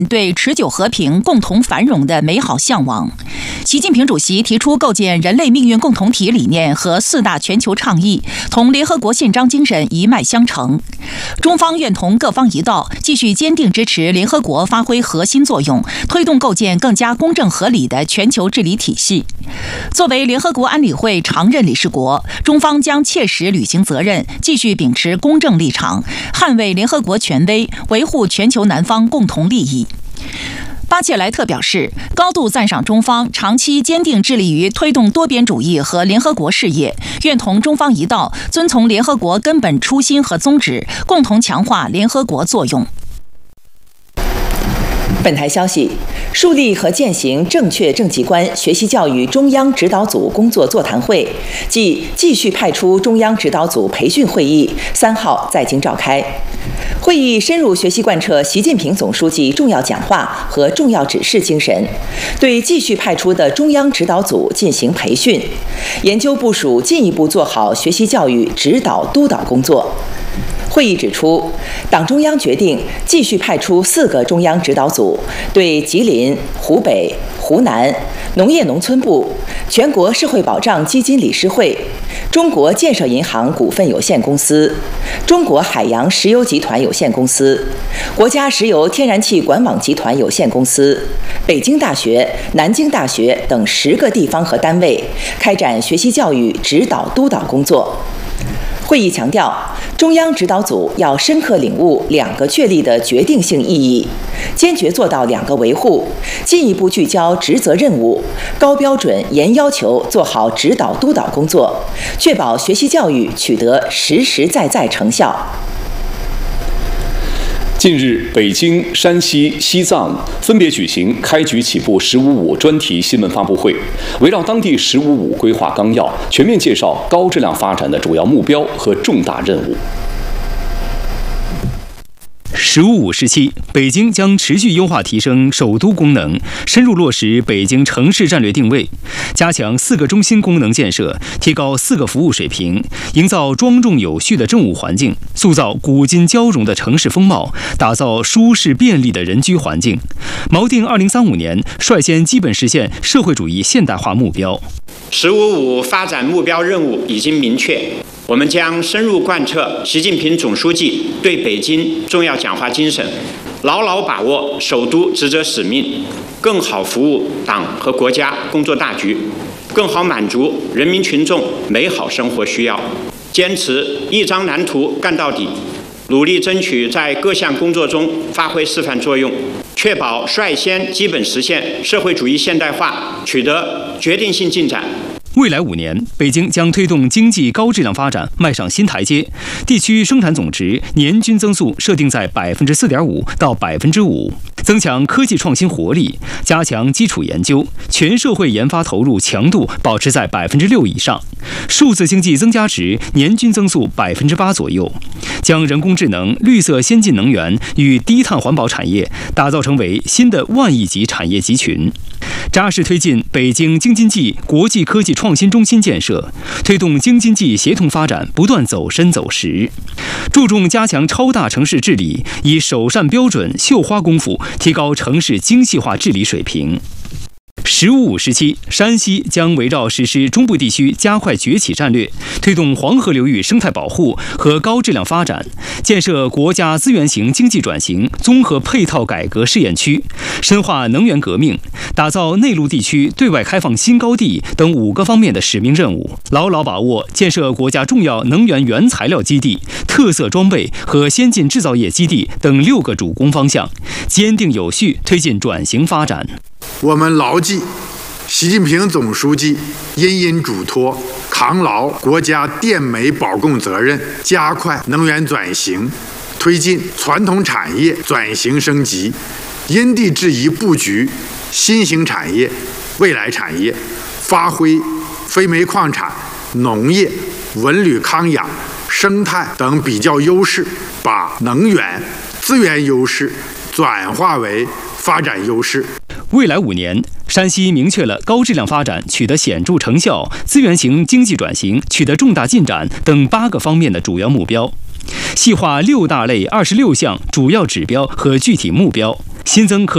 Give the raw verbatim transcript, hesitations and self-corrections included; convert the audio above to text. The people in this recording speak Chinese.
对持久和平、共同繁荣的美好向往。习近平主席提出构建人类命运共同体理念和四大全球倡议，同联合国宪章精神一脉相承。中方愿同各方一道，继续坚定支持联合国发挥核心作用，推动构建更加公正合理的全球治理体系。作为联合国安理会常任理事国，中方将切实履行责任，继续秉持公正立场，捍卫联合国权威，维护全球南方共同利益。巴切莱特表示，高度赞赏中方长期坚定致力于推动多边主义和联合国事业，愿同中方一道，遵从联合国根本初心和宗旨，共同强化联合国作用。 本台消息，树立和践行正确政绩观学习教育中央指导组工作座谈会暨继续派出中央指导组培训会议三号在京召开。会议深入学习贯彻习近平总书记重要讲话和重要指示精神，对继续派出的中央指导组进行培训，研究部署进一步做好学习教育指导督导工作。会议指出，党中央决定继续派出四个中央指导组，对吉林、湖北、湖南农业农村部、全国社会保障基金理事会、中国建设银行股份有限公司、中国海洋石油集团有限公司、国家石油天然气管网集团有限公司、北京大学、南京大学等十个地方和单位开展学习教育指导督导工作。会议强调，中央指导组要深刻领悟两个确立的决定性意义，坚决做到两个维护，进一步聚焦职责任务，高标准严要求做好指导督导工作，确保学习教育取得实实在在成效。 近日，北京、山西、西藏分别举行开局起步“十五五”专题新闻发布会，围绕当地“十五五”规划纲要，全面介绍高质量发展的主要目标和重大任务。 十五五时期，北京将持续优化提升首都功能，深入落实北京城市战略定位，加强四个中心功能建设，提高四个服务水平，营造庄重有序的政务环境，塑造古今交融的城市风貌，打造舒适便利的人居环境，锚定二零三五年率先基本实现社会主义现代化目标。 十五五发展目标任务已经明确，我们将深入贯彻习近平总书记对北京重要讲话精神，牢牢把握首都职责使命，更好服务党和国家工作大局，更好满足人民群众美好生活需要，坚持一张蓝图干到底，努力争取在各项工作中发挥示范作用，确保率先基本实现社会主义现代化取得决定性进展。 未来五年，北京将推动经济高质量发展迈上新台阶，地区生产总值年均增速设定在百分之四点五到百分之五，增强科技创新活力，加强基础研究，全社会研发投入强度保持在百分之六以上，数字经济增加值年均增速百分之八左右，将人工智能、绿色先进能源与低碳环保产业打造成为新的万亿级产业集群。扎实推进北京京津冀国际科技创新中心建设，推动京津冀协同发展不断走深走实，注重加强超大城市治理，以首善标准、绣花功夫提高城市精细化治理水平。十五五时期，山西将围绕实施中部地区加快崛起战略，推动黄河流域生态保护和高质量发展，建设国家资源型经济转型综合配套改革试验区，深化能源革命，打造内陆地区对外开放新高地等五个方面的使命任务，牢牢把握建设国家重要能源原材料基地、特色装备和先进制造业基地等六个主攻方向，坚定有序推进转型发展。 我们牢记习近平总书记殷殷嘱托，扛牢国家电煤保供责任，加快能源转型，推进传统产业转型升级，因地制宜布局新型产业、未来产业，发挥非煤矿产、农业、文旅康养、生态等比较优势，把能源资源优势转化为发展优势。 未来五年，山西明确了高质量发展取得显著成效、资源型经济转型取得重大进展等八个方面的主要目标，细化六大类二十六项主要指标和具体目标，新增可